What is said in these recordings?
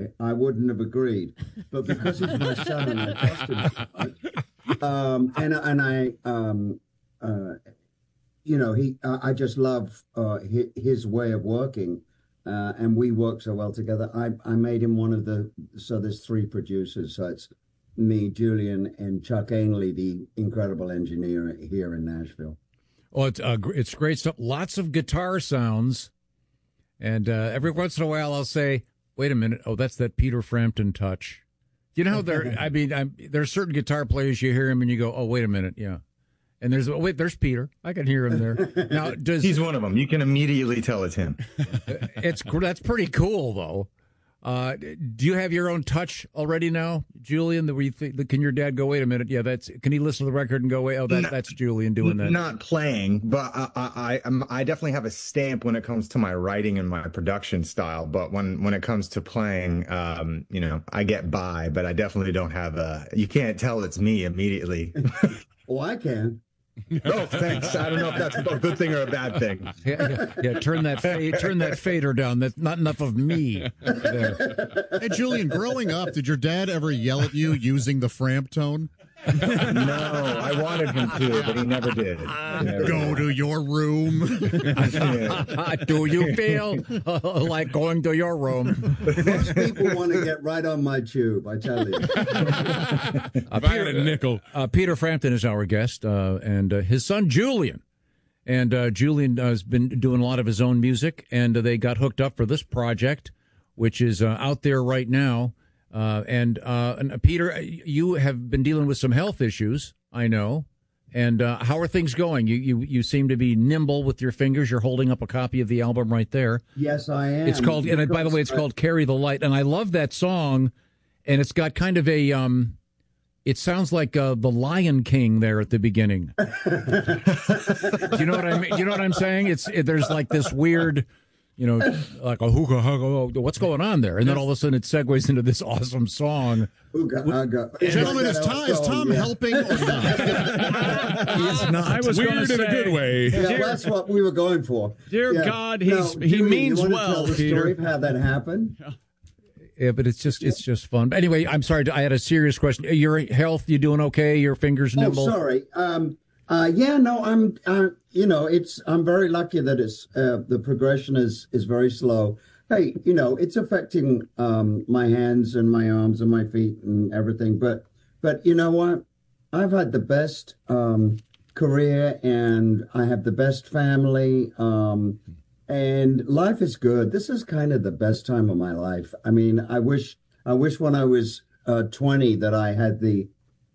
I wouldn't have agreed. But because he's my son and I trust him so much, and I I just love his way of working, and we work so well together. I made him one of so there's three producers, so it's me, Julian, and Chuck Ainley, the incredible engineer here in Nashville. Oh, it's great stuff. Lots of guitar sounds, and every once in a while I'll say, "Wait a minute! Oh, that's that Peter Frampton touch." You know, there's certain guitar players you hear him and you go, "Oh, wait a minute, yeah." And there's Peter. I can hear him there. Now, he's one of them. You can immediately tell it's him. That's pretty cool, though. Do you have your own touch already now, Julian? Can your dad go, wait a minute? Yeah, can he listen to the record and go, wait, that's Julian doing that? Not playing, but I definitely have a stamp when it comes to my writing and my production style. But when it comes to playing, I get by, but I definitely don't have you can't tell it's me immediately. Oh, I can. Oh, thanks. I don't know if that's a good thing or a bad thing. Yeah. Turn that fader down. That's not enough of me. There. Hey, Julian, growing up, did your dad ever yell at you using the Framp tone? No, I wanted him to, but he never did. Go to your room. Do you feel like going to your room? Most people want to get right on my tube, I tell you. Peter Frampton is our guest, and his son Julian. And Julian has been doing a lot of his own music, and they got hooked up for this project, which is out there right now. And Peter, you have been dealing with some health issues, I know. And how are things going? You seem to be nimble with your fingers. You're holding up a copy of the album right there. Yes, I am. It's called, and by the way, it's called "Carry the Light." And I love that song. And it's got kind of a, it sounds like the Lion King there at the beginning. Do you know what I mean? Do you know what I'm saying? There's like this weird, like a hookah, hugga, what's going on there? And then all of a sudden it segues into this awesome song. Hookah, hugga. Gentlemen, is Tom helping or not? He's not. I was weird in a good way. Yeah, that's what we were going for. Dear God, he means you well, tell the Peter. Story of how that happened? Yeah, but it's just fun. But anyway, I'm sorry. I had a serious question. Your health, you doing okay? Your fingers nimble? Oh, sorry. I'm very lucky that it's the progression is very slow. Hey, it's affecting my hands and my arms and my feet and everything. But you know what? I've had the best career and I have the best family. And life is good. This is kind of the best time of my life. I mean, I wish when I was 20 that I had the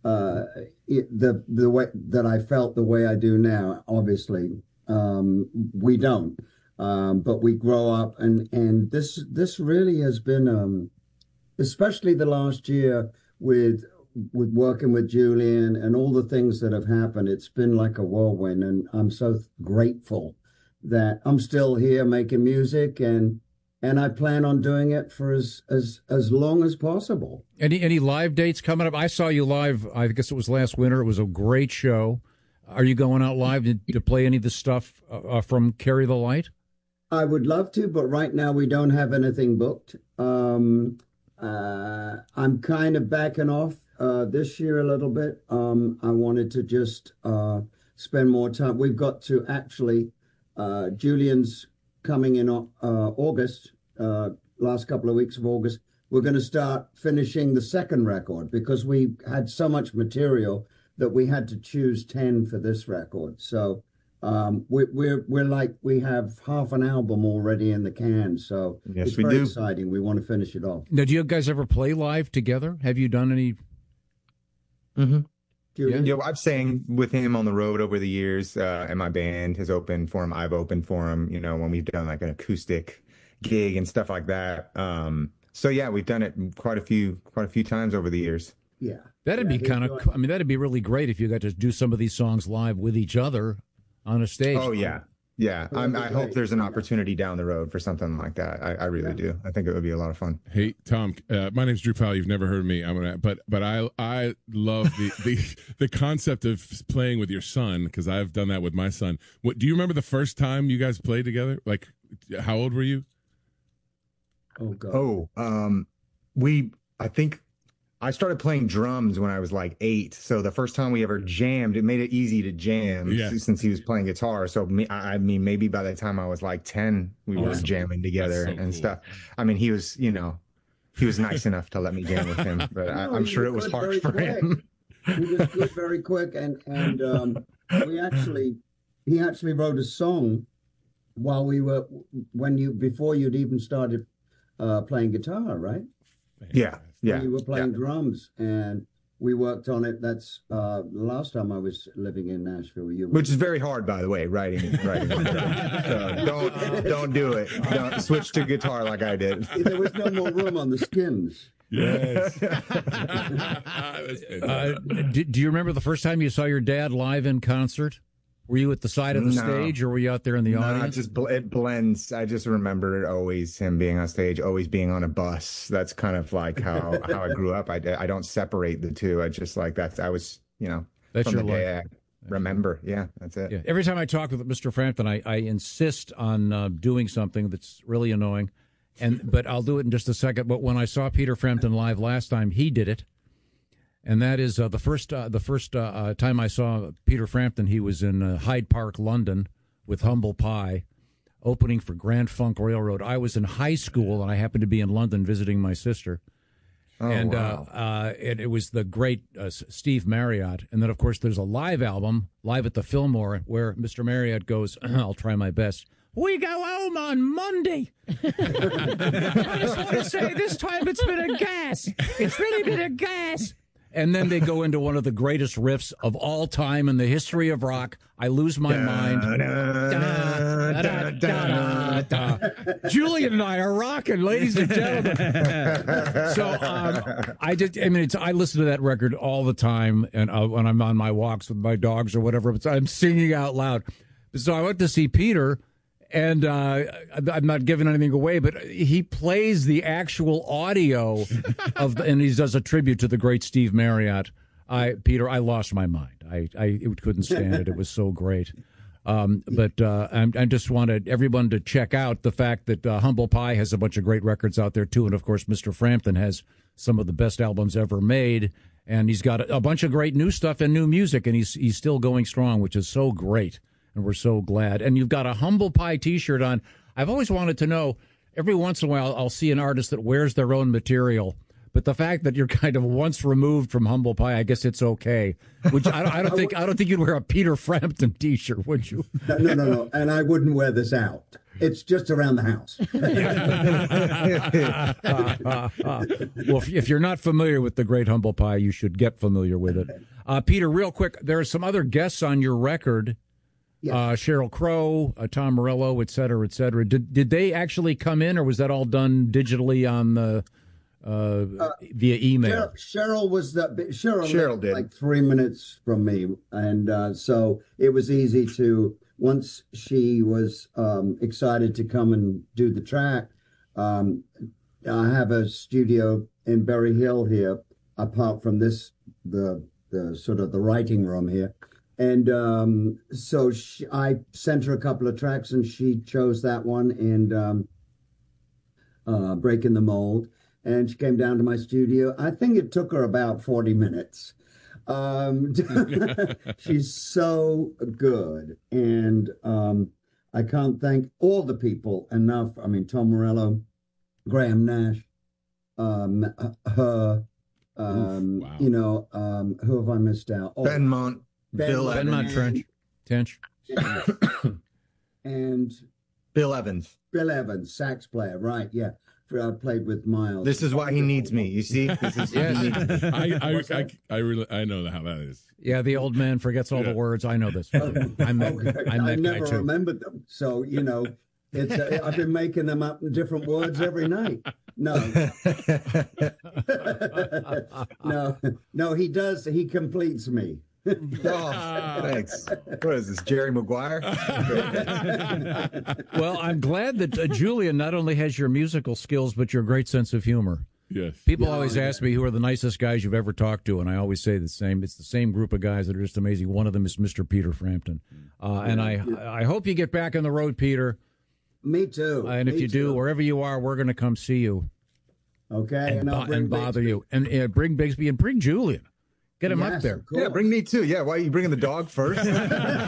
way that I felt the way I do now. Obviously, we don't, but we grow up, and this really has been, especially the last year with working with Julian and all the things that have happened. It's been like a whirlwind, and I'm so grateful that I'm still here making music, and I plan on doing it for as long as possible. Any live dates coming up? I saw you live, I guess it was last winter. It was a great show. Are you going out live to play any of the stuff from Carry the Light? I would love to, but right now we don't have anything booked. I'm kind of backing off this year a little bit. I wanted to just spend more time. We've got to actually... Julian's coming in August, last couple of weeks of August. We're going to start finishing the second record because we had so much material that we had to choose 10 for this record. So we're like, we have half an album already in the can. So yes, it's very exciting. We want to finish it off. Now, do you guys ever play live together? Have you done any? Mm-hmm. Yeah, I've sang with him on the road over the years, and my band has opened for him. I've opened for him, when we've done like an acoustic gig and stuff like that. So yeah, we've done it quite a few times over the years. Yeah, that'd be kind of. I mean, that'd be really great if you got to do some of these songs live with each other on a stage. Oh yeah. Yeah, I hope there's an opportunity down the road for something like that. I really do. I think it would be a lot of fun. Hey, Tom, my name's Drew Powell. You've never heard of me. But I love the concept of playing with your son, because I've done that with my son. What do you remember the first time you guys played together? Like, how old were you? Oh God. I think I started playing drums when I was like 8. So the first time we ever jammed, it made it easy to jam since he was playing guitar. So I mean, maybe by the time I was like 10, we were jamming together and stuff. I mean, he was nice enough to let me jam with him, but I'm sure it was hard for him. He was good very quick, and he actually wrote a song while before you'd even started playing guitar, right? Yeah. You were playing drums, and we worked on it. That's the last time I was living in Nashville. Which is very hard, by the way, writing. So don't do it. Don't switch to guitar like I did. There was no more room on the skins. Yes. Do you remember the first time you saw your dad live in concert? Were you at the side of the stage, or were you out there in the audience? It blends. I just remember always him being on stage, always being on a bus. That's kind of like how I grew up. I don't separate the two. I just like that. I was, that's from your the day I remember. Yeah, that's it. Yeah. Every time I talk with Mr. Frampton, I insist on doing something that's really annoying, but I'll do it in just a second. But when I saw Peter Frampton live last time, he did it. And that is the first time I saw Peter Frampton. He was in Hyde Park, London, with Humble Pie, opening for Grand Funk Railroad. I was in high school, and I happened to be in London visiting my sister. And it was the great Steve Marriott. And then, of course, there's a live album, Live at the Fillmore, where Mr. Marriott goes, I'll try my best. We go home on Monday. I just want to say this time it's been a gas. It's really been a gas. And then they go into one of the greatest riffs of all time in the history of rock. I lose my mind. Julian and I are rocking, ladies and gentlemen. So I listen to that record all the time, and when I'm on my walks with my dogs or whatever, I'm singing out loud. So I went to see Peter. And I'm not giving anything away, but he plays the actual audio and he does a tribute to the great Steve Marriott. Peter, I lost my mind. I couldn't stand it. It was so great. But I just wanted everyone to check out the fact that Humble Pie has a bunch of great records out there too, and of course Mr. Frampton has some of the best albums ever made, and he's got a bunch of great new stuff and new music, and he's still going strong, which is so great. And we're so glad. And you've got a Humble Pie T-shirt on. I've always wanted to know, every once in a while, I'll see an artist that wears their own material. But the fact that you're kind of once removed from Humble Pie, I guess it's okay. Which I don't think you'd wear a Peter Frampton T-shirt, would you? No. And I wouldn't wear this out. It's just around the house. Well, if you're not familiar with the great Humble Pie, you should get familiar with it. Peter, real quick, there are some other guests on your record. Yes. Sheryl Crow, Tom Morello, et cetera, et cetera. Did they actually come in, or was that all done digitally on the via email? Cheryl did, like 3 minutes from me, and so it was easy to. Once she was excited to come and do the track, I have a studio in Berry Hill here, apart from this, the sort of the writing room here. And so I sent her a couple of tracks, and she chose that one, and Breaking the Mold. And she came down to my studio. I think it took her about 40 minutes. She's so good. And I can't thank all the people enough. I mean, Tom Morello, Graham Nash, her, wow. Who have I missed out? Oh, Benmont. Benmont Tench. And Bill Evans. Bill Evans, sax player, right, yeah. I played with Miles. This is why he needs me, you see? Yes. I know how that is. Yeah, the old man forgets all the words. I know this. I never guy too. remembered them. So, it's I've been making them up in different words every night. No, he does. He completes me. Oh, thanks. What is this, Jerry Maguire? Well, I'm glad that Julian not only has your musical skills, but your great sense of humor. Yes. People always ask me who are the nicest guys you've ever talked to, and I always say the same. It's the same group of guys that are just amazing. One of them is Mr. Peter Frampton. And I hope you get back on the road, Peter. Me too. And if you do, wherever you are, we're going to come see you. Okay, and bother you. And bring Bigsby and bring Julian. Get him up there. Yeah, bring me too. Yeah, why are you bringing the dog first? Well,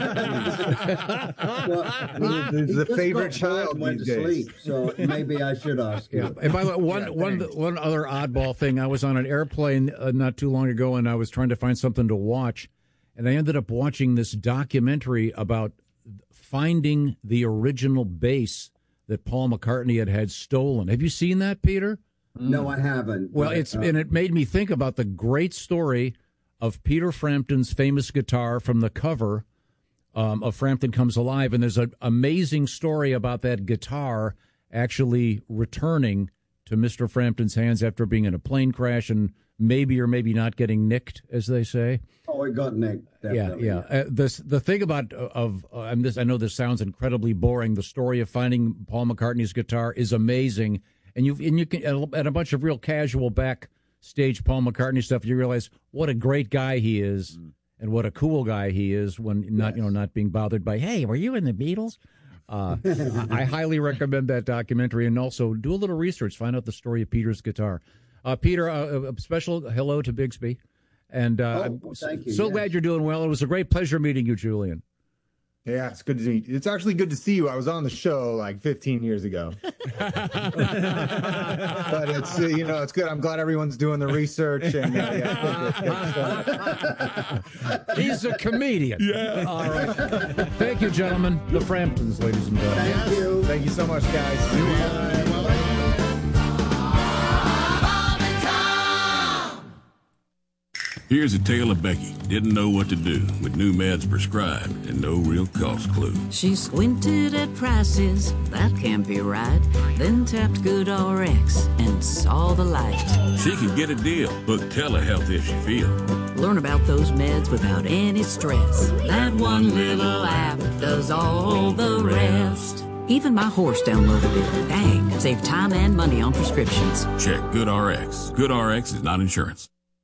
He's the favorite child went these to days. sleep, so maybe I should ask you. Yeah. And by the way, one other oddball thing, I was on an airplane not too long ago, and I was trying to find something to watch, and I ended up watching this documentary about finding the original bass that Paul McCartney had stolen. Have you seen that, Peter? No, I haven't. Well, and it made me think about the great story of Peter Frampton's famous guitar from the cover of Frampton Comes Alive. And there's an amazing story about that guitar actually returning to Mr. Frampton's hands after being in a plane crash and maybe or maybe not getting nicked, as they say. Oh, it got nicked. Definitely. Yeah. The thing about this, I know this sounds incredibly boring. The story of finding Paul McCartney's guitar is amazing, and you can at a bunch of real casual backstage Paul McCartney stuff, you realize what a great guy he is and what a cool guy he is when not being bothered by, hey, were you in the Beatles? I highly recommend that documentary, and also do a little research, find out the story of Peter's guitar. Peter, a special hello to Bigsby. And thank you. So glad you're doing well. It was a great pleasure meeting you, Julian. Yeah, it's good to meet you. It's actually good to see you. I was on the show like 15 years ago. But it's it's good. I'm glad everyone's doing the research. And He's a comedian. Yeah. All right. Thank you, gentlemen. The Framptons, ladies and gentlemen. Thank you. Thank you so much, guys. Here's a tale of Becky. Didn't know what to do with new meds prescribed and no real cost clue. She squinted at prices, that can't be right. Then tapped GoodRx and saw the light. She can get a deal. Book telehealth if she feels. Learn about those meds without any stress. That one little app does all the rest. Even my horse downloaded it. Dang, save time and money on prescriptions. Check GoodRx. GoodRx is not insurance.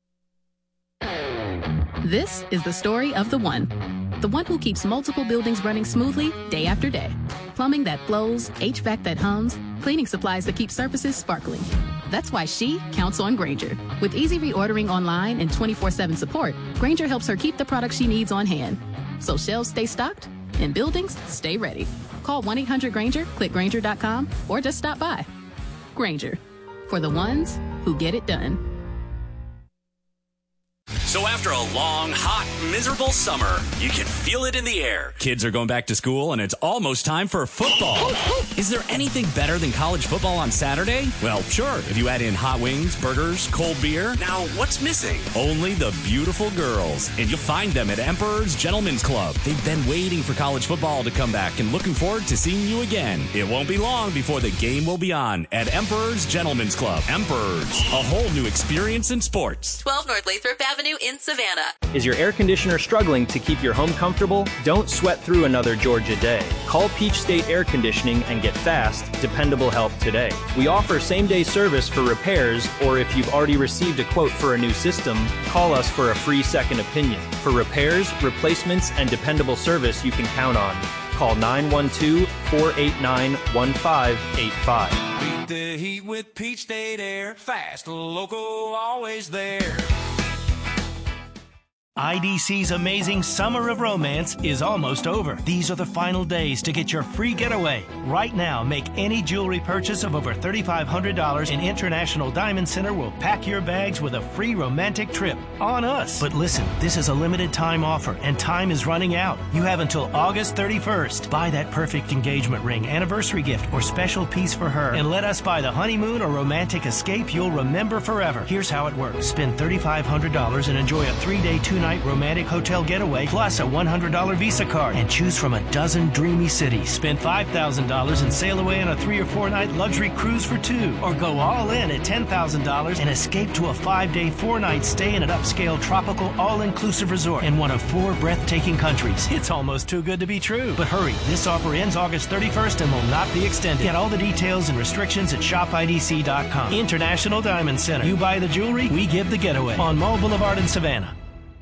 This is the story of the one who keeps multiple buildings running smoothly day after day. Plumbing that flows, HVAC that hums, cleaning supplies that keep surfaces sparkling. That's why she counts on Grainger. With easy reordering online and 24/7 support, Grainger helps her keep the products she needs on hand. So shelves stay stocked and buildings stay ready. Call 1-800-GRAINGER, click Grainger.com, or just stop by. Grainger, for the ones who get it done. So after a long, hot, miserable summer, you can feel it in the air. Kids are going back to school, and it's almost time for football. Is there anything better than college football on Saturday? Well, sure, if you add in hot wings, burgers, cold beer. Now, what's missing? Only the beautiful girls. And you'll find them at Emperor's Gentlemen's Club. They've been waiting for college football to come back and looking forward to seeing you again. It won't be long before the game will be on at Emperor's Gentlemen's Club. Emperor's, a whole new experience in sports. 12 North Lathrop Avenue in Savannah. Is your air conditioner struggling to keep your home comfortable? Don't sweat through another Georgia day. Call Peach State Air Conditioning and get fast, dependable help today. We offer same-day service for repairs, or if you've already received a quote for a new system, call us for a free second opinion. For repairs, replacements, and dependable service you can count on. Call 912-489-1585. Beat the heat with Peach State Air. Fast, local, always there. IDC's amazing Summer of Romance is almost over. These are the final days to get your free getaway. Right now, make any jewelry purchase of over $3,500 and International Diamond Center will pack your bags with a free romantic trip on us. But listen, this is a limited time offer and time is running out. You have until August 31st. Buy that perfect engagement ring, anniversary gift, or special piece for her and let us buy the honeymoon or romantic escape you'll remember forever. Here's how it works. Spend $3,500 and enjoy a 3-day, 2-night romantic hotel getaway plus a $100 Visa card and choose from a dozen dreamy cities. Spend $5,000 and sail away on a 3- or 4-night luxury cruise for 2, or go all in at $10,000 and escape to a 5-day, 4-night stay in an upscale tropical all-inclusive resort in one of 4 breathtaking countries. It's almost too good to be true. But hurry, this offer ends August 31st and will not be extended. Get all the details and restrictions at shopidc.com. International Diamond Center. You buy the jewelry, we give the getaway. On Mall Boulevard in Savannah.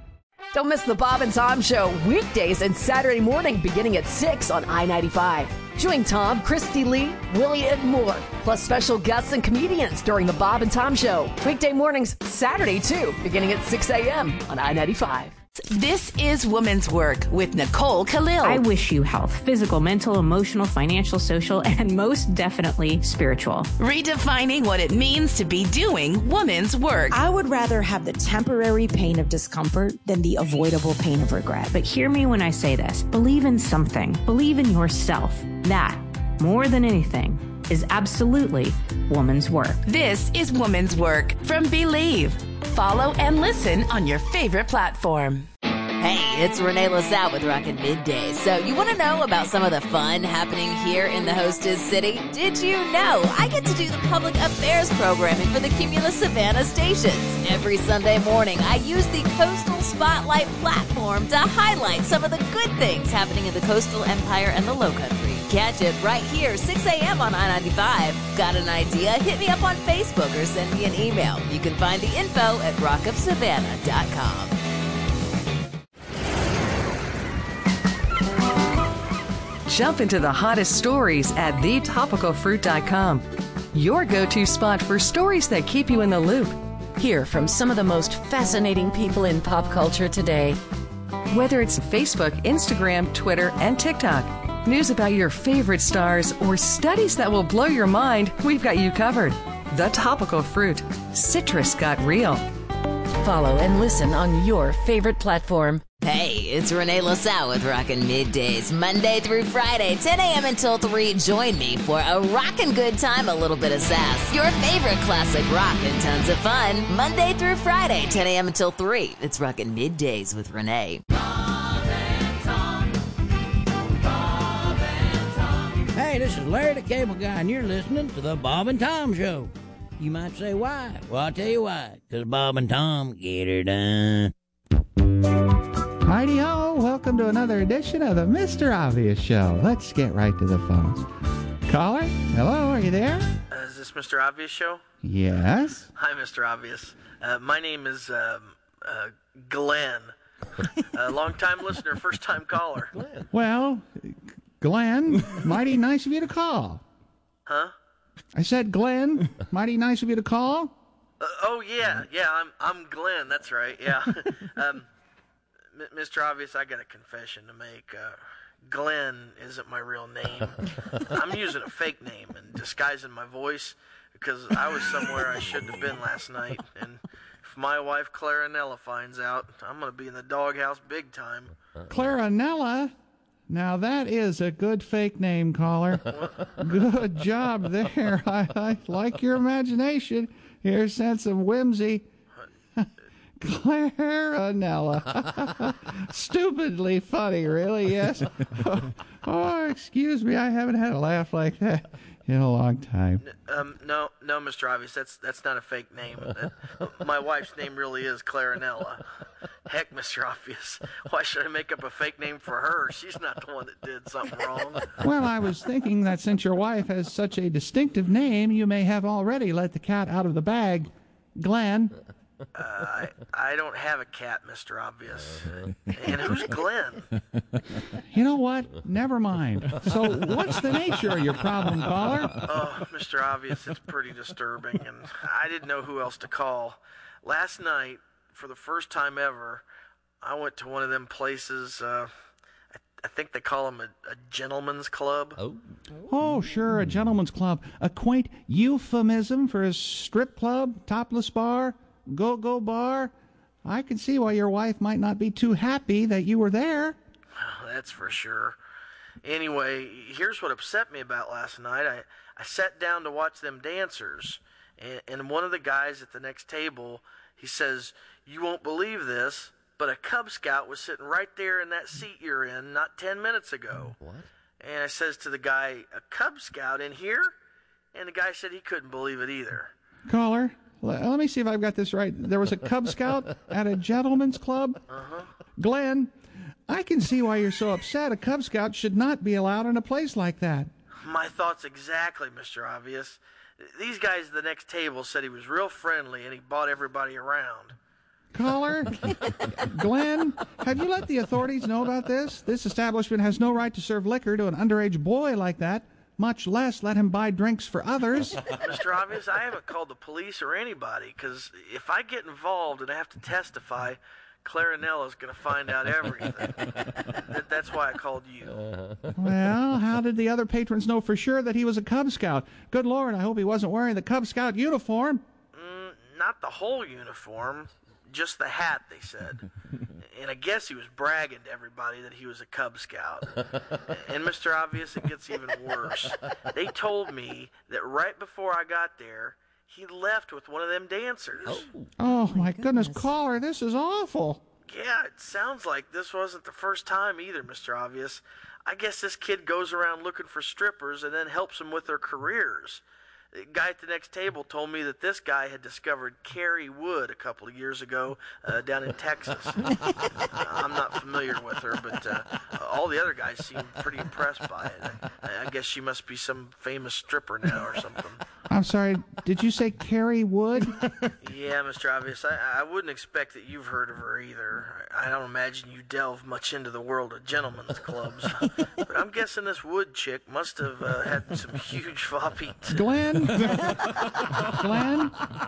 Don't miss the Bob and Tom Show weekdays and Saturday morning beginning at 6 on I-95. Join Tom, Christy Lee, Willie, and more, plus special guests and comedians during the Bob and Tom Show. Weekday mornings, Saturday too, beginning at 6 a.m. on I-95. This is Woman's Work with Nicole Khalil. I wish you health, physical, mental, emotional, financial, social, and most definitely spiritual. Redefining what it means to be doing woman's work. I would rather have the temporary pain of discomfort than the avoidable pain of regret. But hear me when I say this. Believe in something. Believe in yourself. That, more than anything, is absolutely woman's work. This is Woman's Work from Believe. Follow and listen on your favorite platform. Hey, it's Renee LaSalle with Rockin' Middays. So you want to know about some of the fun happening here in the hostess city? Did you know I get to do the public affairs programming for the Cumulus Savannah stations? Every Sunday morning, I use the Coastal Spotlight platform to highlight some of the good things happening in the Coastal Empire and the Lowcountry. Catch it right here, 6 a.m. on I-95. Got an idea? Hit me up on Facebook or send me an email. You can find the info at rockofsavannah.com. Jump into the hottest stories at thetopicalfruit.com. Your go-to spot for stories that keep you in the loop. Hear from some of the most fascinating people in pop culture today. Whether it's Facebook, Instagram, Twitter, and TikTok, news about your favorite stars, or studies that will blow your mind, we've got you covered. The Topical Fruit. Citrus got real. Follow and listen on your favorite platform. Hey, it's Renee LaSalle with Rockin' Middays, Monday through Friday, 10 a.m. until 3. Join me for a rockin' good time, a little bit of sass, your favorite classic rock, and tons of fun. Monday through Friday, 10 a.m. until 3. It's Rockin' Middays with Renee. Hey, this is Larry the Cable Guy, and you're listening to the Bob and Tom Show. You might say, why? Well, I'll tell you why. Because Bob and Tom get her done. Mighty ho, welcome to another edition of the Mr. Obvious Show. Let's get right to the phones. Caller, hello, are you there? Is this Mr. Obvious Show? Yes. Hi, Mr. Obvious. My name is Glenn. Long-time listener, first-time caller. Glenn. Well, Glenn, mighty nice of you to call. Huh? I said, Glenn, mighty nice of you to call. Yeah, I'm Glenn. That's right. Yeah. Mr. Obvious, I got a confession to make. Glenn isn't my real name. I'm using a fake name and disguising my voice because I was somewhere I shouldn't have been last night. And if my wife Clarinella finds out, I'm going to be in the doghouse big time. Clarinella? Now that is a good fake name, caller. Good job there. I like your imagination, your sense of whimsy. Clarinella. Stupidly funny, really, yes. Oh, excuse me, I haven't had a laugh like that in a long time. No, Mr. Obvious, that's not a fake name. My wife's name really is Clarinella. Heck, Mr. Obvious, why should I make up a fake name for her? She's not the one that did something wrong. Well, I was thinking that since your wife has such a distinctive name, you may have already let the cat out of the bag. Glenn. I don't have a cat, Mr. Obvious. And who's Glenn? You know what? Never mind. So what's the nature of your problem, caller? Oh, Mr. Obvious, it's pretty disturbing, and I didn't know who else to call. Last night, for the first time ever, I went to one of them places, I think they call them a gentleman's club. Oh, sure, a gentleman's club. A quaint euphemism for a strip club, topless bar, go-go bar. I can see why your wife might not be too happy that you were there. Oh, that's for sure. Anyway, here's what upset me about last night. I sat down to watch them dancers, and one of the guys at the next table, he says, "You won't believe this, but a Cub Scout was sitting right there in that seat you're in not 10 minutes ago." What? And I says to the guy, "A Cub Scout in here?" And the guy said he couldn't believe it either. Caller, let me see if I've got this right. There was a Cub Scout at a gentleman's club? Uh-huh. Glenn, I can see why you're so upset. A Cub Scout should not be allowed in a place like that. My thoughts exactly, Mr. Obvious. These guys at the next table said he was real friendly and he bought everybody around. Caller, Glenn, have you let the authorities know about this? This establishment has no right to serve liquor to an underage boy like that, much less let him buy drinks for others. Mr. Obvious, I haven't called the police or anybody, because if I get involved and I have to testify, Clarinella's going to find out everything. That's why I called you. Well, how did the other patrons know for sure that he was a Cub Scout? Good Lord, I hope he wasn't wearing the Cub Scout uniform. Not the whole uniform, just the hat, they said. And I guess he was bragging to everybody that he was a Cub Scout. And Mr. Obvious, it gets even worse. They told me that right before I got there, he left with one of them dancers. Oh, my goodness, caller, this is awful. Yeah, it sounds like this wasn't the first time either, Mr. Obvious. I guess this kid goes around looking for strippers and then helps them with their careers. The guy at the next table told me that this guy had discovered Carrie Wood a couple of years ago down in Texas. I'm not familiar with her, but all the other guys seemed pretty impressed by it. I guess she must be some famous stripper now or something. I'm sorry, did you say Carrie Wood? Yeah, Mr. Obvious, I wouldn't expect that you've heard of her either. I don't imagine you delve much into the world of gentlemen's clubs. But I'm guessing this Wood chick must have had some huge floppies. Glenn? Glenn?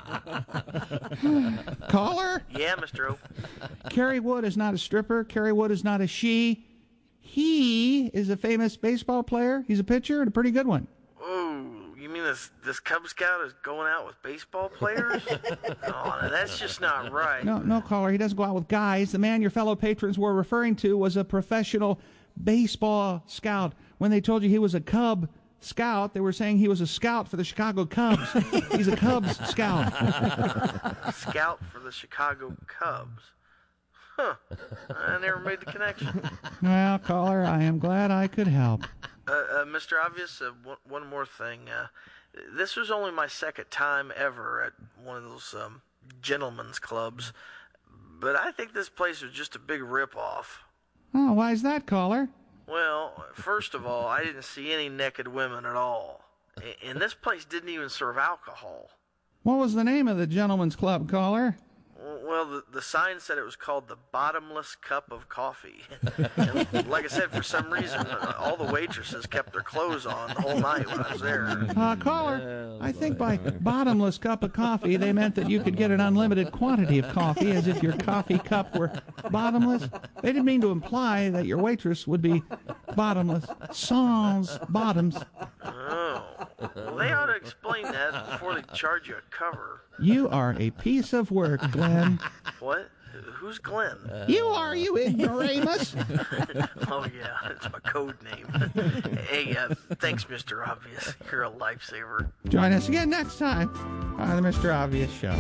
Caller? Yeah, Mr. O. Carrie Wood is not a stripper. Carrie Wood is not a she. He is a famous baseball player. He's a pitcher and a pretty good one. Oh, you mean this Cub Scout is going out with baseball players? Oh, no, that's just not right. No, caller. He doesn't go out with guys. The man your fellow patrons were referring to was a professional baseball scout. When they told you he was a Cub Scout, they were saying he was a scout for the Chicago Cubs. He's a Cubs scout. Scout for the Chicago Cubs. Huh. I never made the connection. Well, caller, I am glad I could help. Mr. Obvious, one more thing. This was only my second time ever at one of those gentlemen's clubs, but I think this place was just a big rip-off. Oh, why is that, caller? Well, first of all, I didn't see any naked women at all. And this place didn't even serve alcohol. What was the name of the gentleman's club, caller? Well, the sign said it was called the Bottomless Cup of Coffee. And like I said, for some reason, all the waitresses kept their clothes on the whole night when I was there. Caller, I think by bottomless cup of coffee, they meant that you could get an unlimited quantity of coffee, as if your coffee cup were bottomless. They didn't mean to imply that your waitress would be bottomless. Sans bottoms. Oh. Well, they ought to explain that before they charge you a cover. You are a piece of work, Glenn. What? Who's Glenn? You are, you ignoramus. Oh, yeah, it's my code name. Hey, thanks, Mr. Obvious. You're a lifesaver. Join us again next time on the Mr. Obvious Show.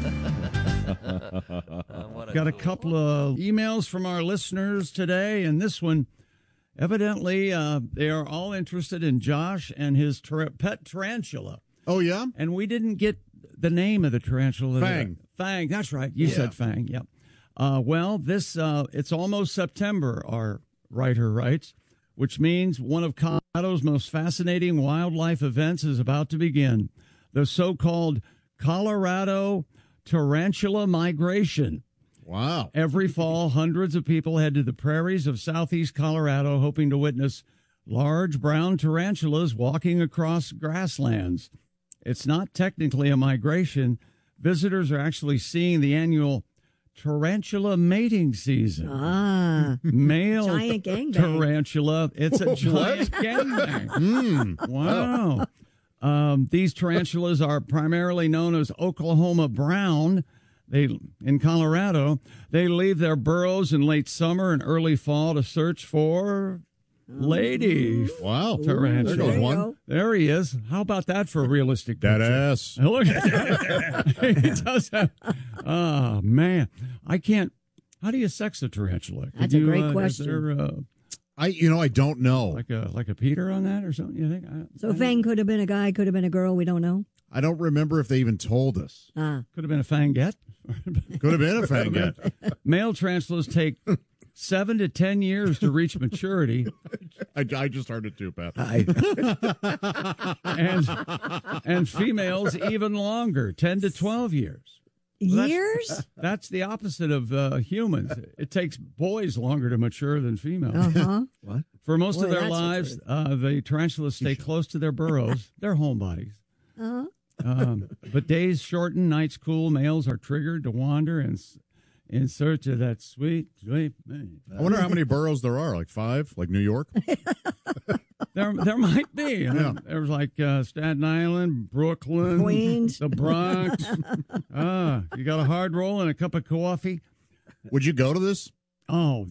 Got a couple of emails from our listeners today, and this one, evidently, they are all interested in Josh and his pet tarantula. Oh, yeah? And we didn't get the name of the tarantula. Fang. Fang, that's right. You said Fang, yep. Well, it's almost September, our writer writes, which means one of Colorado's most fascinating wildlife events is about to begin. The so-called Colorado tarantula migration. Wow. Every fall, hundreds of people head to the prairies of southeast Colorado hoping to witness large brown tarantulas walking across grasslands. It's not technically a migration. Visitors are actually seeing the annual tarantula mating season. Male giant gangbang. Tarantula. It's a giant gangbang. Wow. These tarantulas are primarily known as Oklahoma brown. In Colorado, they leave their burrows in late summer and early fall to search for lady. Wow. Tarantula. There goes one. There he is. How about that for a realistic That picture? ass. Look at that. He does have. Oh, man. I can't. How do you sex a tarantula? That's a great question. I don't know. Like a Peter on that or something, you think? So Fang could have been a guy, could have been a girl. We don't know. I don't remember if they even told us. Could have been a fangette. Could have been a fangette. Male tarantulas take 7 to 10 years to reach maturity. I just heard it too, Pat. and females even longer, 10 to 12 years. Years? That's the opposite of humans. It takes boys longer to mature than females. Uh-huh. What? For most Boy, of their that's the lives, the tarantulas stay close to their burrows, their home bodies. Uh-huh. But days shorten, nights cool. Males are triggered to wander in search of that sweet, sweet man. I wonder how many boroughs there are, like 5, like New York? There might be. I mean, there's like Staten Island, Brooklyn, Queens, the Bronx. You got a hard roll and a cup of coffee. Would you go to this? Oh,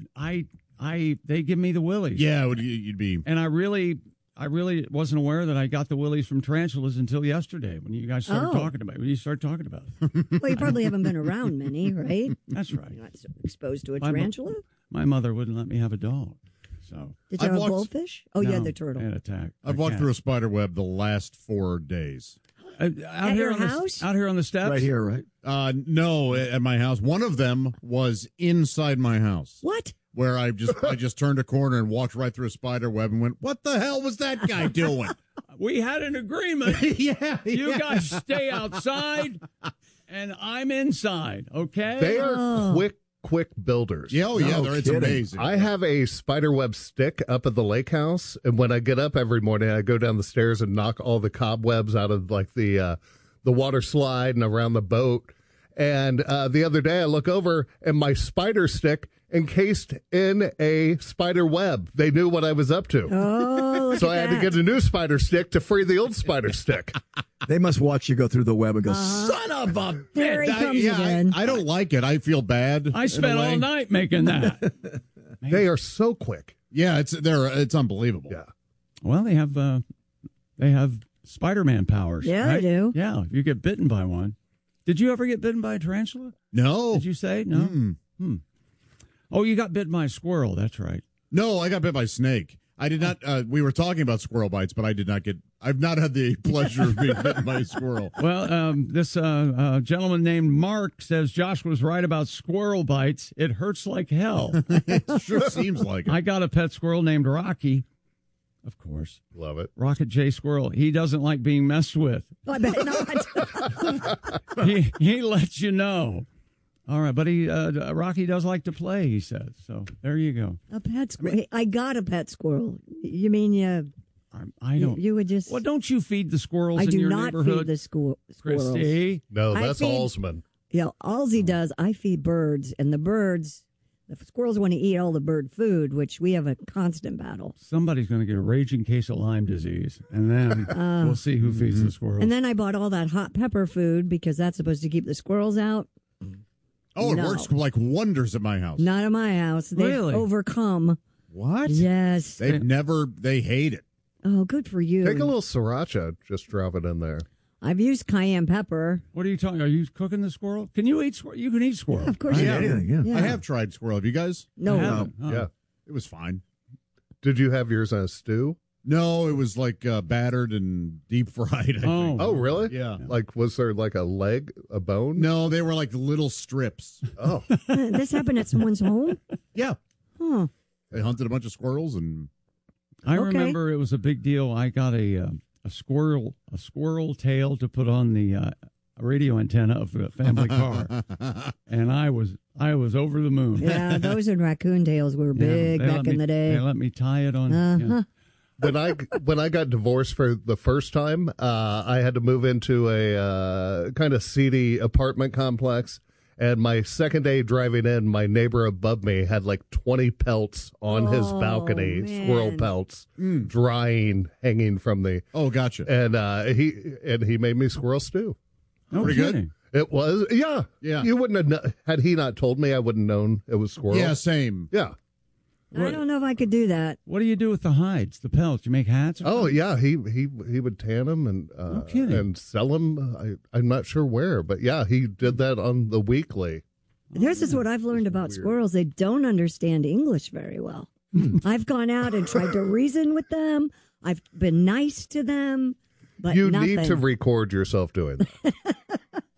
they give me the willies. Yeah, you'd be. And I really wasn't aware that I got the willies from tarantulas until yesterday when you guys started talking about it. When you started talking about it. Well, you probably haven't been around many, right? That's right. You're not exposed to a tarantula? My mother wouldn't let me have a dog. So did you have a goldfish? Oh, you had the turtle. And attack. I've walked through a spider web the last 4 days. At your house? Out here on the steps? Right here, right? No, at my house. One of them was inside my house. What? Where I just turned a corner and walked right through a spider web and went, what the hell was that guy doing? We had an agreement. You guys stay outside and I'm inside, okay? They are quick builders. Yeah, it's amazing. I have a spiderweb stick up at the lake house, and when I get up every morning, I go down the stairs and knock all the cobwebs out of like the water slide and around the boat. And the other day, I look over and my spider stick encased in a spider web. They knew what I was up to. Oh, so I had to get a new spider stick to free the old spider stick. They must watch you go through the web and go, son of a there bitch. he comes again. I don't like it. I feel bad. I spent all night making that. They are so quick. Yeah, it's unbelievable. Yeah. Well, they have Spider-Man powers. Yeah, right? they do. Yeah, if you get bitten by one. Did you ever get bitten by a tarantula? No. Did you say no? Oh, you got bitten by a squirrel. That's right. No, I got bit by a snake. I did not. We were talking about squirrel bites, but I did not get. I've not had the pleasure of being bitten by a squirrel. Well, this gentleman named Mark says Josh was right about squirrel bites. It hurts like hell. It sure seems like it. I got a pet squirrel named Rocky. Of course. Love it. Rocket J. Squirrel. He doesn't like being messed with. I bet not. He lets you know. All right, but Rocky does like to play, he says. So there you go. A pet squirrel. I got a pet squirrel. You mean I don't. You would just. Well, don't you feed the squirrels in your neighborhood? I do not feed the squirrels. Christy? No, that's Alsman. Yeah, Alsy does. I feed birds, and the squirrels want to eat all the bird food, which we have a constant battle. Somebody's going to get a raging case of Lyme disease, and then we'll see who feeds the squirrels. And then I bought all that hot pepper food because that's supposed to keep the squirrels out. Oh, it works like wonders at my house. Not at my house. They've overcome. What? Yes. They hate it. Oh, good for you. Take a little sriracha, just drop it in there. I've used cayenne pepper. What are you talking? Are you cooking the squirrel? Can you eat squirrel? You can eat squirrel. Yeah, of course. Anything, yeah. I have tried squirrel. Have you guys? No. Yeah. It was fine. Did you have yours on a stew? No, it was like battered and deep fried. I think. Oh, really? Yeah. Like, was there like a leg, a bone? No, they were like little strips. Oh. This happened at someone's home? Yeah. Huh. They hunted a bunch of squirrels and. I remember it was a big deal. I got a squirrel tail to put on the radio antenna of the family car, and I was over the moon. Yeah, those and raccoon tails were big back in the day. They let me tie it on. Uh-huh. When I got divorced for the first time, I had to move into a kind of seedy apartment complex. And my second day driving in, my neighbor above me had like 20 pelts on his balcony, squirrel pelts, drying, hanging from the. Oh, gotcha. And he made me squirrel stew. Oh, pretty good. It was, yeah. You wouldn't have had he not told me, I wouldn't have known it was squirrel. Yeah, same. Yeah. I don't know if I could do that. What do you do with the hides, the pelts? You make hats? Oh, yeah. He would tan them and sell them. I'm not sure where, but yeah, he did that on the weekly. This is what I've learned about squirrels. They don't understand English very well. I've gone out and tried to reason with them. I've been nice to them, but you nothing. need to record yourself doing that.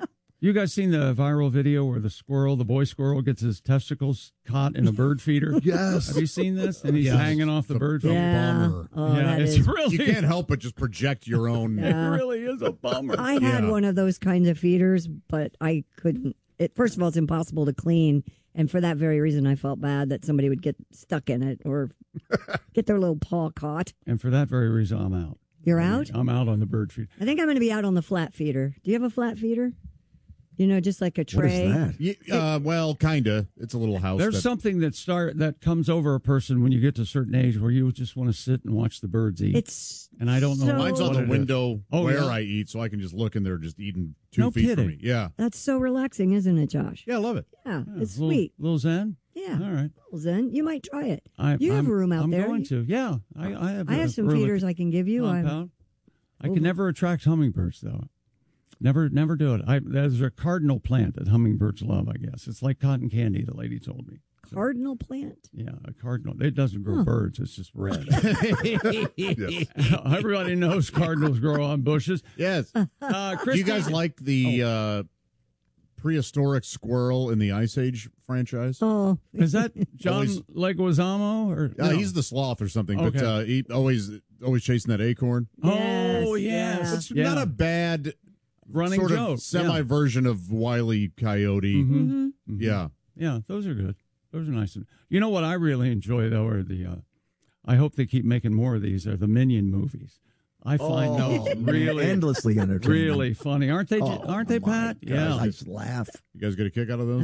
You guys seen the viral video where the boy squirrel, gets his testicles caught in a bird feeder? Yes. Have you seen this? And he's hanging off the bird feeder. Bummer. Oh, Yeah, that it's is- really. You can't help but just project your own. It really is a bummer. I had one of those kinds of feeders, but I couldn't. First of all, it's impossible to clean. And for that very reason, I felt bad that somebody would get stuck in it or get their little paw caught. And for that very reason, I'm out. You're out? I'm out on the bird feeder. I think I'm going to be out on the flat feeder. Do you have a flat feeder? You know, just like a tray. Well, kind of. It's a little house. There's something that comes over a person when you get to a certain age where you just want to sit and watch the birds eat. And I don't know. Mine's on what the it window is. where I eat, so I can just look and they're just eating 2 No feet kidding. from me. Yeah. That's so relaxing, isn't it, Josh? Yeah, I love it. Yeah, it's little, sweet. Little zen. Yeah. All right. Well, Zen, you might try it. You have a room out I'm there. going to. Yeah. I have. I have some feeders I can give you. I can never attract hummingbirds though. Never do it. There's a cardinal plant that hummingbirds love, I guess. It's like cotton candy, the lady told me. Cardinal plant? Yeah, a cardinal. It doesn't grow birds. It's just red. Yes. Everybody knows cardinals grow on bushes. Yes. Do you guys like the prehistoric squirrel in the Ice Age franchise? Oh. Is that John Leguizamo? Or no? He's the sloth or something, but Okay. he always chasing that acorn. Oh, yes. It's not a bad running sort joke. of semi-version of Wile E. Coyote. Mm-hmm. Yeah. Yeah, those are good. Those are nice. You know what I really enjoy, though, are the, I hope they keep making more of these, are the Minion movies. I find those really endlessly entertaining, really funny, aren't they? Aren't they, Pat? Yeah, I just laugh. You guys get a kick out of those?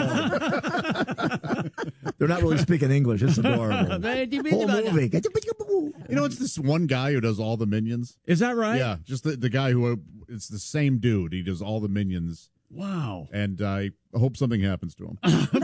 They're not really speaking English. It's adorable. Whole movie. You know, it's this one guy who does all the Minions. Is that right? Yeah, just the guy who it's the same dude. He does all the Minions. Wow. And I hope something happens to him.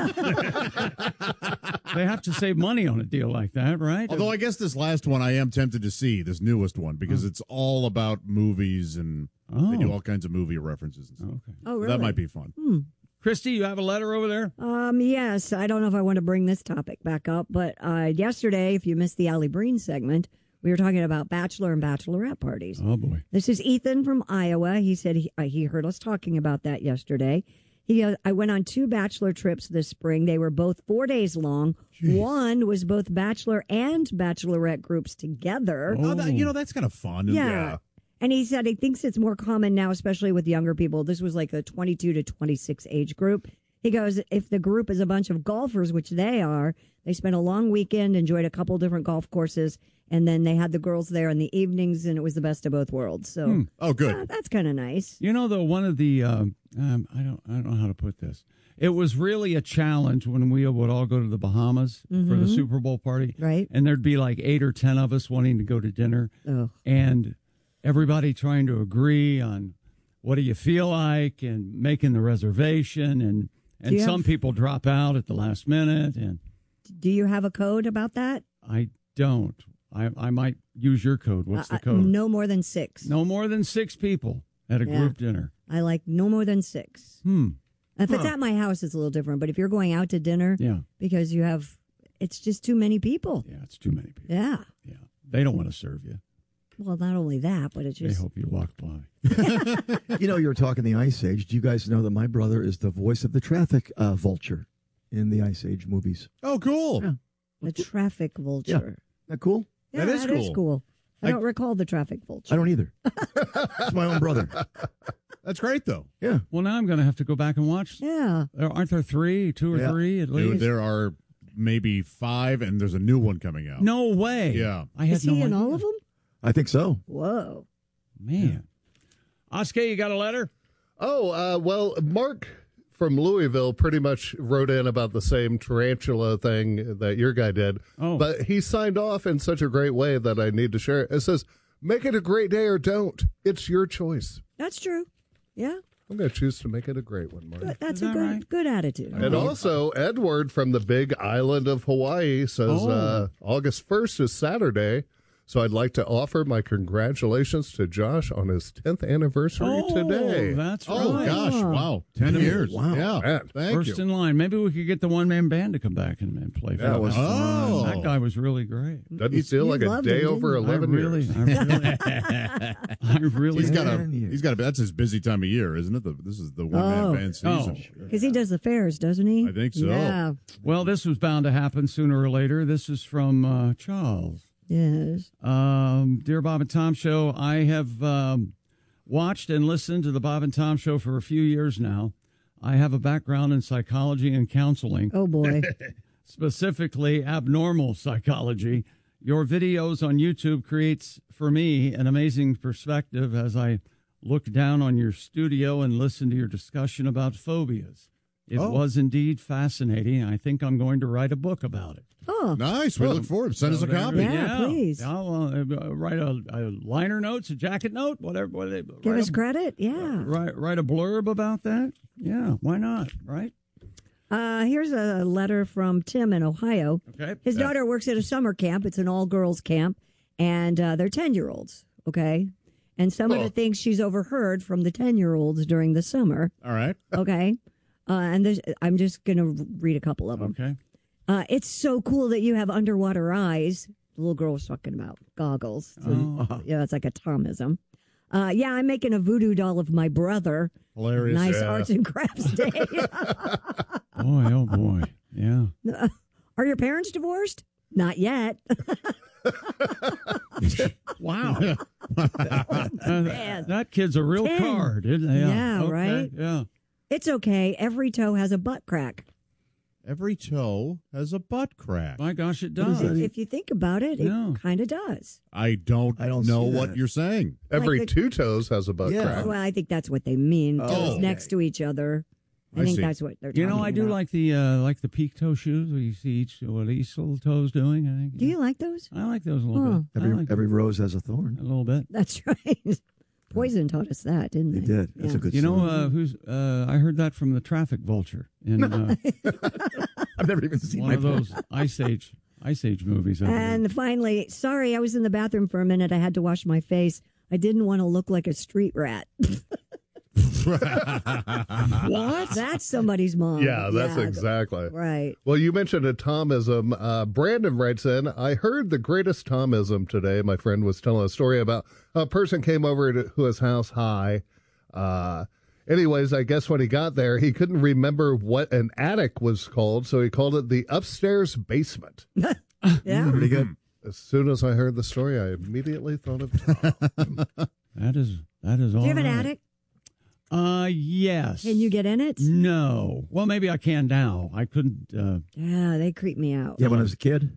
They have to save money on a deal like that, right? Although I guess this last one I am tempted to see, this newest one, because it's all about movies and they do all kinds of movie references and stuff. Okay. Oh, really? That might be fun. Christy, you have a letter over there? Yes. I don't know if I want to bring this topic back up, but yesterday, if you missed the Allie Breen segment, we were talking about bachelor and bachelorette parties. Oh, boy. This is Ethan from Iowa. He said he heard us talking about that yesterday. I went on 2 bachelor trips this spring. They were both 4 days long. Jeez. One was both bachelor and bachelorette groups together. Oh, that's kind of fun. Yeah. And he said he thinks it's more common now, especially with younger people. This was like a 22 to 26 age group. He goes, if the group is a bunch of golfers, which they are, they spent a long weekend, enjoyed a couple different golf courses, and then they had the girls there in the evenings, and it was the best of both worlds. So, oh, good. That's kind of nice. You know, though, one of the I don't know how to put this. It was really a challenge when we would all go to the Bahamas for the Super Bowl party, right? And there'd be like 8 or 10 of us wanting to go to dinner, and everybody trying to agree on what do you feel like and making the reservation, and some people drop out at the last minute. And do you have a code about that? I don't. I might use your code. What's the code? No more than 6. No more than 6 people at a group dinner. I like no more than 6. If it's at my house, it's a little different. But if you're going out to dinner, because it's just too many people. Yeah, it's too many people. Yeah. Yeah. They don't want to serve you. Well, not only that, but it's just... They hope you walk by. You know, you were talking the Ice Age. Do you guys know that my brother is the voice of the traffic vulture in the Ice Age movies? Oh, cool. Yeah. The traffic vulture. Yeah. Isn't that cool? Yeah, that is cool. I don't recall the traffic vulture. I don't either. It's my own brother. That's great, though. Yeah. Well, now I'm going to have to go back and watch. Yeah. Aren't there 2 or 3 at least? Dude, there are maybe 5, and there's a new one coming out. No way. Yeah. Is he in all of them? I think so. Whoa. Man. Oscar, you got a letter? Oh, well, Mark from Louisville pretty much wrote in about the same tarantula thing that your guy did. Oh. But he signed off in such a great way that I need to share it. It says, make it a great day or don't. It's your choice. That's true. Yeah. I'm going to choose to make it a great one, Mark. That's a good attitude. And also, Edward from the big island of Hawaii says August 1st is Saturday. So I'd like to offer my congratulations to Josh on his 10th anniversary today. That's right. Oh, gosh. Wow. 10 years. Wow. Yeah. Man, Thank First you. in line. Maybe we could get the one-man band to come back and play. That for was us. fun. That guy was really great. Doesn't feel like a loved day him, over didn't 11 years. I really He's got years. that's his busy time of year, isn't it? This is the one-man band season. Because he does the fairs, doesn't he? I think so. Yeah. Well, this was bound to happen sooner or later. This is from Charles. Yes. Dear Bob and Tom Show, I have watched and listened to the Bob and Tom Show for a few years now. I have a background in psychology and counseling. Oh, boy. Specifically, abnormal psychology. Your videos on YouTube creates, for me, an amazing perspective as I look down on your studio and listen to your discussion about phobias. It was indeed fascinating. I think I'm going to write a book about it. Oh, Nice. We look forward. Send us a copy. Yeah, please. I'll write a liner notes, a jacket note, whatever. give us credit. Yeah. Write a blurb about that. Yeah, why not? Right? Here's a letter from Tim in Ohio. Okay. His daughter works at a summer camp. It's an all-girls camp, and they're 10-year-olds, okay? And some of the things she's overheard from the 10-year-olds during the summer, All right. okay? I'm just going to read a couple of them. Okay. It's so cool that you have underwater eyes. The little girl was talking about goggles. So, yeah, it's like a Tomism. Yeah, I'm making a voodoo doll of my brother. Hilarious. Nice arts and crafts day. Boy, oh boy. Yeah. Are your parents divorced? Not yet. Wow. Man. That kid's a real 10. card, isn't he? Yeah, Okay, right? Yeah. It's okay. Every toe has a butt crack. Every toe has a butt crack. My gosh, it does. If you think about it, Yeah. it kind of does. I don't don't know see what that. you're saying. Every Like the- 2 toes has a butt Yeah. crack. Well, I think that's what they mean. Toes okay. next to each other. I I think see. that's what they're talking You know, I do about. like the peak toe shoes where you see what each little toe's doing. I think. Do you like those? I like those a little bit. I like Every rose has a thorn. a little bit. That's right. Poison taught us that, didn't they? They did. That's Yeah. a good You know song. who's? I heard that from the Traffic Vulture in I've never even seen one my of those Ice Age movies. I believe. And finally, sorry, I was in the bathroom for a minute. I had to wash my face. I didn't want to look like a street rat. What? That's somebody's mom. Yeah, that's exactly. Right. Well, you mentioned a Tomism. Brandon writes in, I heard the greatest Tomism today. My friend was telling a story about a person came over to his house high. Anyways, I guess when he got there, he couldn't remember what an attic was called, so he called it the upstairs basement. Yeah. Pretty good. As soon as I heard the story, I immediately thought of Tom. That is all. Do you have an right. attic? Yes. Can you get in it? No. Well, maybe I can now. I couldn't. Yeah, they creep me out. Yeah, when I was a kid.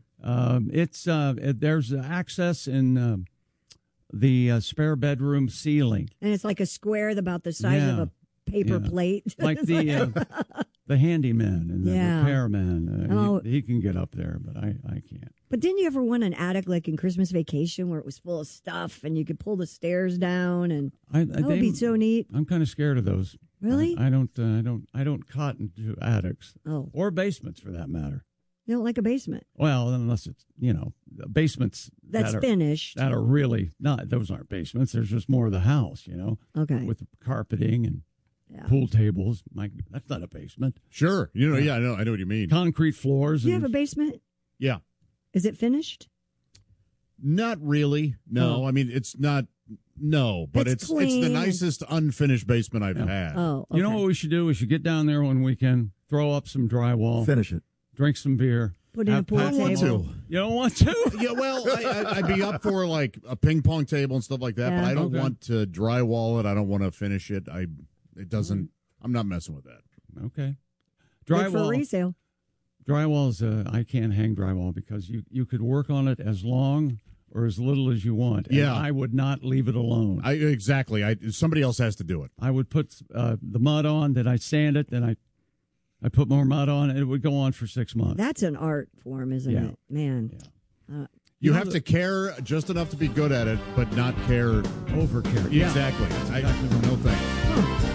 There's access in the spare bedroom ceiling, And it's like a square about the size of Yeah. a paper Yeah. plate. like the handyman and the Yeah. repairman. Oh. He can get up there, but I can't. But didn't you ever want an attic like in Christmas Vacation where it was full of stuff and you could pull the stairs down and that would be so neat. I'm kind of scared of those. Really? I don't cotton to attics. Oh. Or basements for that matter. You don't like a basement. Well, unless it's basements That's that are, finished. That are really not. Those aren't basements. There's just more of the house. Okay. With carpeting and pool tables. That's not a basement. Sure. I know what you mean. Concrete floors. Do you have a basement? Yeah. Is it finished? Not really. No. I mean, it's not. No, but It's it's the clean. nicest unfinished basement I've had. Oh, okay. You know what we should do? We should get down there one weekend, throw up some drywall, Finish it, drink some beer. Put in a pool have table. You don't want to? Yeah, well, I'd be up for like a ping pong table and stuff like that, but Yeah. I don't Okay. want to drywall it. I don't want to finish it. It doesn't. I'm not messing with that. Okay. Good for Drywall. resale. Drywall is I can't hang drywall because you could work on it as long or as little as you want. And Yeah. I would not leave it alone. Exactly. Somebody else has to do it. I would put the mud on, then I sand it, then I put more mud on, and it would go on for 6 months. That's an art form, isn't Yeah. it? Man. You have to care just enough to be good at it, but not care. Overcare. Yeah. Exactly. No thanks.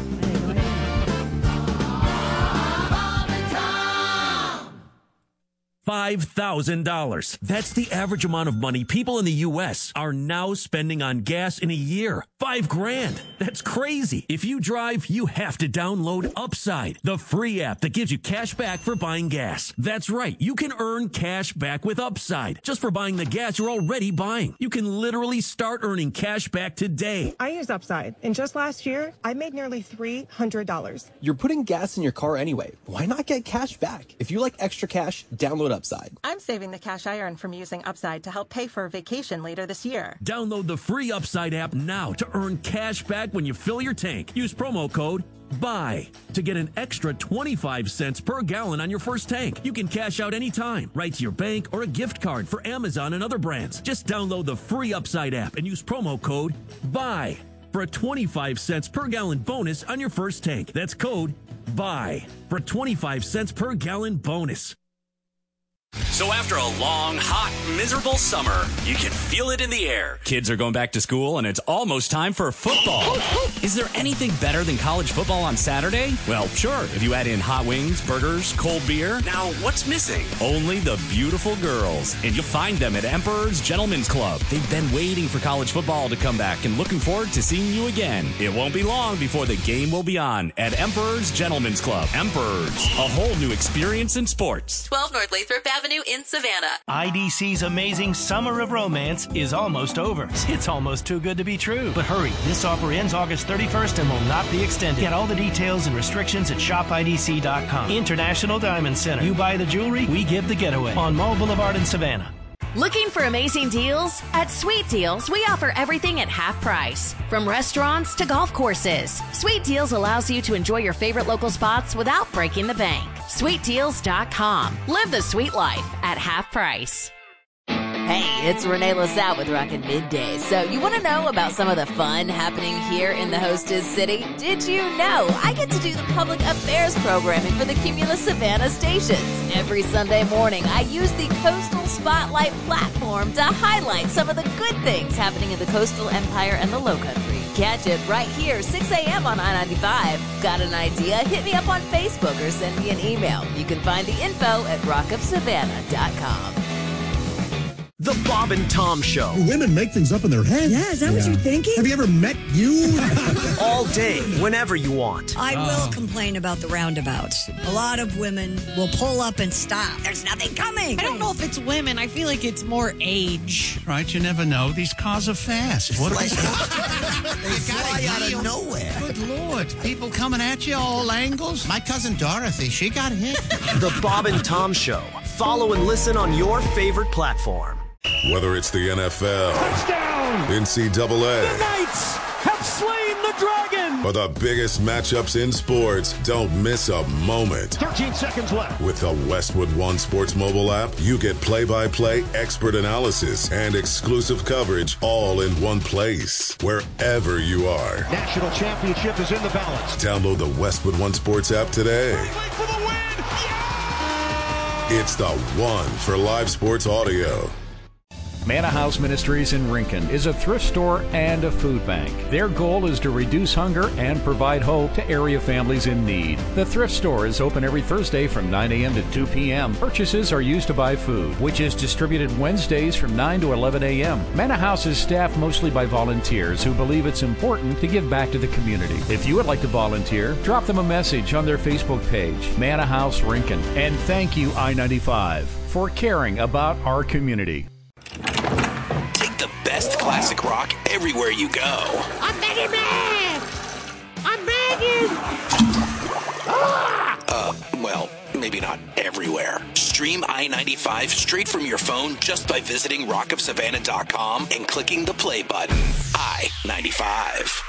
$5,000. That's the average amount of money people in the U.S. are now spending on gas in a year. $5,000. That's crazy. If you drive, you have to download Upside, the free app that gives you cash back for buying gas. That's right. You can earn cash back with Upside just for buying the gas you're already buying. You can literally start earning cash back today. I use Upside, and just last year, I made nearly $300. You're putting gas in your car anyway. Why not get cash back? If you like extra cash, download Upside. I'm saving the cash I earn from using Upside to help pay for a vacation later this year. Download the free Upside app now to earn cash back when you fill your tank. Use promo code BUY to get an extra 25 cents per gallon on your first tank. You can cash out anytime, right to your bank or a gift card for Amazon and other brands. Just download the free Upside app and use promo code BUY for a 25 cents per gallon bonus on your first tank. That's code BUY for a 25 cents per gallon bonus. So after a long, hot, miserable summer, you can feel it in the air. Kids are going back to school, and it's almost time for football. Is there anything better than college football on Saturday? Well, sure, if you add in hot wings, burgers, cold beer. Now, what's missing? Only the beautiful girls. And you'll find them at Emperor's Gentlemen's Club. They've been waiting for college football to come back and looking forward to seeing you again. It won't be long before the game will be on at Emperor's Gentlemen's Club. Emperor's, a whole new experience in sports. 12 North Lathrop Avenue in Savannah. IDC's amazing Summer of Romance is almost over. It's almost too good to be true. But hurry, this offer ends August 31st and will not be extended. Get all the details and restrictions at shopidc.com. International Diamond Center. You buy the jewelry, we give the getaway. On Mall Boulevard in Savannah. Looking for amazing deals? At Sweet Deals, we offer everything at half price. From restaurants to golf courses. Sweet Deals allows you to enjoy your favorite local spots without breaking the bank. SweetDeals.com. Live the sweet life at half price. Hey, it's Renee LaSalle with Rockin' Midday. So you want to know about some of the fun happening here in the hostess city? Did you know I get to do the public affairs programming for the Cumulus Savannah stations? Every Sunday morning, I use the Coastal Spotlight platform to highlight some of the good things happening in the Coastal Empire and the Lowcountry. Catch it right here, 6 a.m. on I-95. Got an idea? Hit me up on Facebook or send me an email. You can find the info at rockupsavannah.com. The Bob and Tom Show. Women make things up in their heads. Yeah, is that what you're thinking? Have you ever met you? All day, whenever you want. I will complain about the roundabouts. A lot of women will pull up and stop. There's nothing coming. I don't know if it's women. I feel like it's more age. Right, you never know. These cars are fast. What they fly out of nowhere. Good Lord. People coming at you all angles. My cousin Dorothy, she got hit. The Bob and Tom Show. Follow and listen on your favorite platform. Whether it's the NFL, touchdown, NCAA, the Knights have slain the dragon, or the biggest matchups in sports, don't miss a moment. 13 seconds left. With the Westwood One Sports mobile app, you get play-by-play expert analysis and exclusive coverage all in one place, wherever you are. National championship is in the balance. Download the Westwood One Sports app today. For the win. It's the one for live sports audio. Manna House Ministries in Rincon is a thrift store and a food bank. Their goal is to reduce hunger and provide hope to area families in need. The thrift store is open every Thursday from 9 a.m. to 2 p.m. Purchases are used to buy food, which is distributed Wednesdays from 9 to 11 a.m. Manna House is staffed mostly by volunteers who believe it's important to give back to the community. If you would like to volunteer, drop them a message on their Facebook page, Manna House Rincon. And thank you, I-95, for caring about our community. Take the best classic rock everywhere you go. I'm begging, man! I'm begging! Well, maybe not everywhere. Stream I-95 straight from your phone just by visiting rockofsavannah.com and clicking the play button. I-95.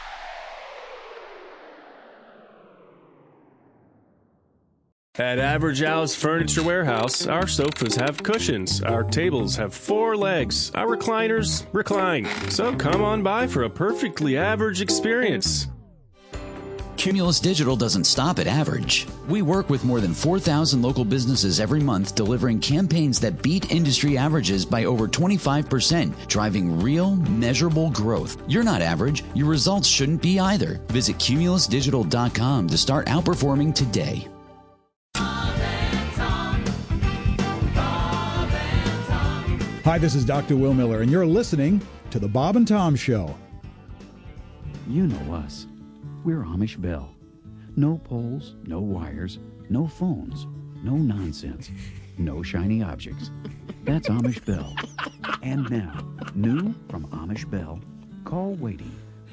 At Average Al's Furniture Warehouse, our sofas have cushions, our tables have 4 legs, our recliners recline. So come on by for a perfectly average experience. Cumulus Digital doesn't stop at average. We work with more than 4,000 local businesses every month, delivering campaigns that beat industry averages by over 25%, driving real, measurable growth. You're not average. Your results shouldn't be either. Visit cumulusdigital.com to start outperforming today. Hi, this is Dr. Will Miller, and you're listening to The Bob and Tom Show. You know us. We're Amish Bell. No poles, no wires, no phones, no nonsense, no shiny objects. That's Amish Bell. And now, new from Amish Bell, call waiting.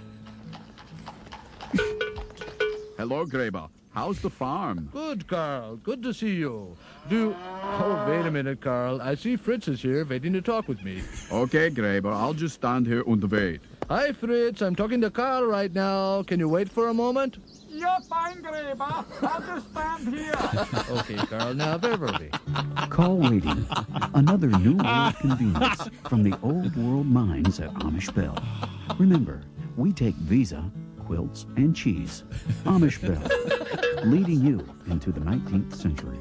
Hello, Graber. How's the farm? Good, Carl. Good to see you. Oh, wait a minute, Carl. I see Fritz is here waiting to talk with me. Okay, Graber. I'll just stand here and wait. Hi, Fritz. I'm talking to Carl right now. Can you wait for a moment? Yeah, fine, Graber. I'll just stand here. Okay, Carl. Now, where were we? Call waiting. Another new world convenience from the old world minds at Amish Bell. Remember, we take Visa, quilts, and cheese. Amish Bell, leading you into the 19th century.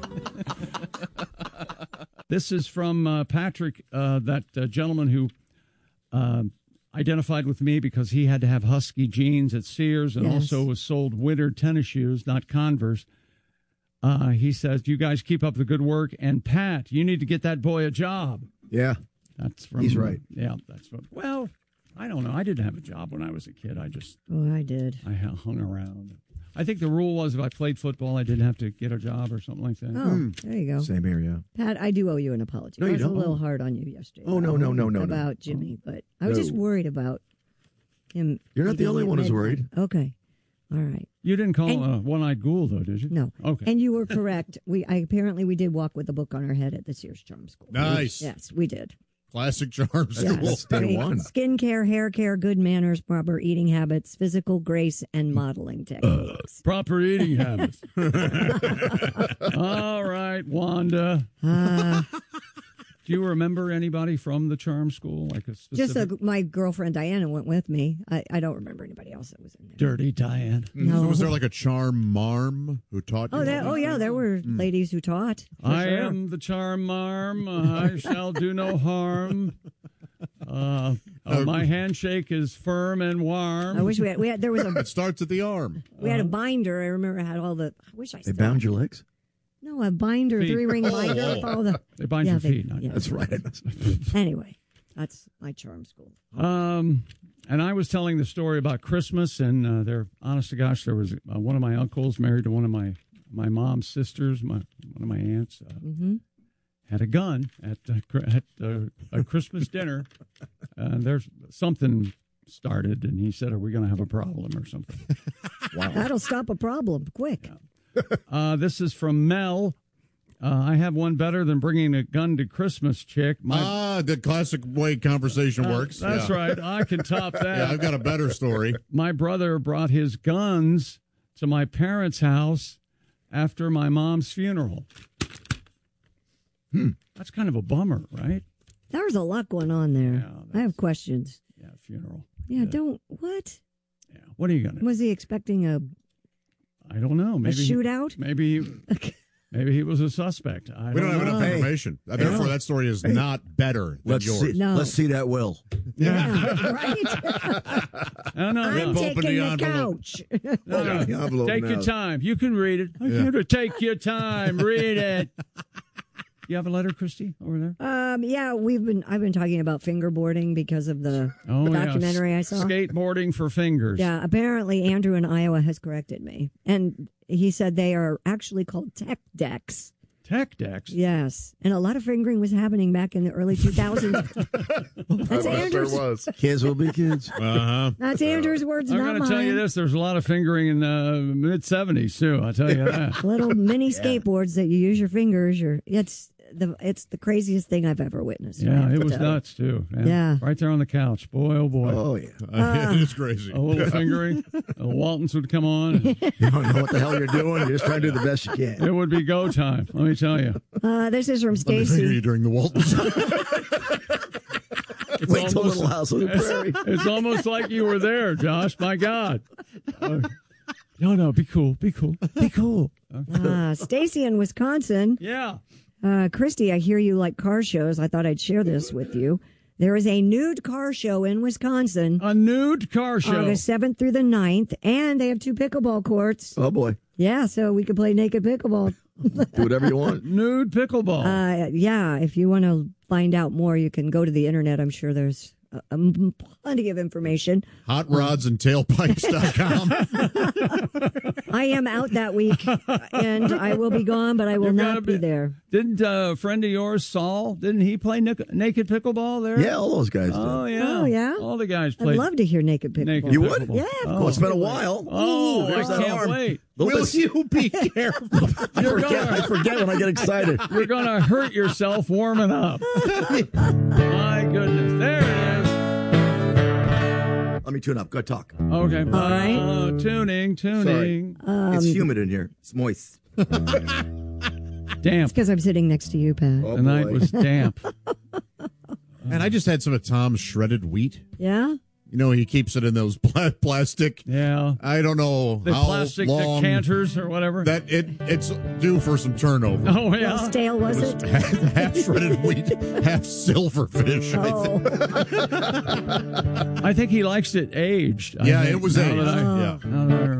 This is from Patrick, that gentleman who identified with me because he had to have Husky jeans at Sears and also was sold winter tennis shoes, not Converse. He says, you guys keep up the good work. And Pat, you need to get that boy a job. Yeah. That's from, he's right. Yeah, that's what. Well, I don't know. I didn't have a job when I was a kid. I did. I hung around. I think the rule was if I played football, I didn't have to get a job or something like that. Oh, there you go. Same here, yeah. Pat, I do owe you an apology. No, I you was don't. a little hard on you yesterday. Oh, no. About Jimmy, but I was just worried about him. You're not the only one who's worried. Okay. All right. You didn't call him a one-eyed ghoul, though, did you? No. Okay. And you were correct. Apparently we did walk with a book on our head at the Sears Charm School. Nice. Yes, we did. Classic Charm School. Yes. That's day one. Skincare, hair care, good manners, proper eating habits, physical grace, and modeling techniques. Proper eating habits. All right, Wanda. Do you remember anybody from the Charm School? Like a specific... my girlfriend Diana went with me. I don't remember anybody else that was in there. Dirty Diane. No. So was there like a charm marm who taught you? Yeah, there were ladies who taught. I am the charm marm. I shall do no harm. My handshake is firm and warm. I wish we had. There was a. It starts at the arm. We had a binder. I remember I had all the. I wish I. They bound your legs? No, a binder, feet. 3-ring binder with all the. They bind your feet. That's right. Anyway, that's my Charm School. And I was telling the story about Christmas, and honest to gosh, there was one of my uncles married to one of my mom's sisters, one of my aunts, had a gun at a Christmas dinner, and there's something started, and he said, "Are we going to have a problem or something?" Wow, that'll stop a problem quick. Yeah. This is from Mel. I have one better than bringing a gun to Christmas, chick. The classic way conversation works. That's right. I can top that. Yeah, I've got a better story. My brother brought his guns to my parents' house after my mom's funeral. That's kind of a bummer, right? There was a lot going on there. Yeah, I have questions. Yeah, funeral. Yeah, what? Yeah, what are you going to do? Was he expecting a... I don't know. Maybe a shootout? Maybe he was a suspect. We don't have enough information. Therefore, that story is not better than yours. Let's see that will. Yeah, right? No. I'm taking the couch. No. Take your time. You can read it. Take your time. Read it. You have a letter, Christy, over there? Yeah, I've been talking about fingerboarding because of the documentary I saw. Skateboarding for fingers. Yeah, apparently Andrew in Iowa has corrected me. And he said they are actually called tech decks. Tech decks? Yes. And a lot of fingering was happening back in the early 2000s. That's Andrew's. There was. Kids will be kids. That's Andrew's words, I'm not mine. I'm going to tell you this. There's a lot of fingering in the mid-'70s, too. I'll tell you that. Little mini skateboards that you use your fingers. It's the craziest thing I've ever witnessed. Yeah, it was nuts, too. Yeah. Right there on the couch. Boy, oh, boy. Oh, yeah. It is crazy. A little fingering. Waltons would come on. And you don't know what the hell you're doing. You're just trying to do the best you can. It would be go time, let me tell you. This is from Let me Stacy. finger you during the Waltons. Wait till Little House on the Prairie. It's almost like you were there, Josh. My God. No, be cool. Be cool. Be cool. Stacy in Wisconsin. Yeah. Christy, I hear you like car shows. I thought I'd share this with you. There is a nude car show in Wisconsin. A nude car show. August 7th through the 9th. And they have 2 pickleball courts. Oh, boy. Yeah, so we could play naked pickleball Do whatever you want. Nude pickleball. Yeah, if you want to find out more, you can go to the internet. I'm sure there's plenty of information. HotRodsandTailpipes.com. I am out that week, and I will be gone, but I will not be there. Didn't a friend of yours, Saul, didn't he play naked pickleball there? Yeah, all those guys did. Oh, yeah. Oh, yeah? All the guys played. I'd love to hear naked pickleball. You would? Yeah, of course. It's been a while. Oh, there's I that can't arm. wait. Will you be careful? I forget when I get excited. You're going to hurt yourself warming up. My goodness. There it is. Let me tune up. Go talk. Okay. All right. Tuning. Sorry. It's humid in here. It's moist. Damp. It's because I'm sitting next to you, Pat. Oh, the night boy. was damp. And I just had some of Tom's shredded wheat. Yeah? You know, he keeps it in those plastic. Yeah. I don't know The how plastic long decanters or wwhatever. that it's due for some turnover. Oh, yeah. How stale was it? Half shredded wheat, half silverfish. Oh. I think. I think he likes it aged. Yeah, it was aged. Now that I